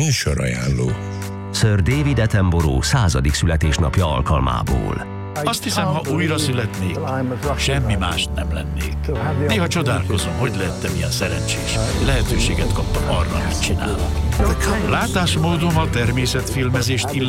műsorajánló. Sir David Attenborough 100. születésnapja alkalmából. Azt hiszem, ha újra születnék, semmi mást nem lennék. Néha csodálkozom, hogy lettem ilyen szerencsés. Lehetőséget kaptam arra, amit csinálok. Látásmódom a természetfilmezést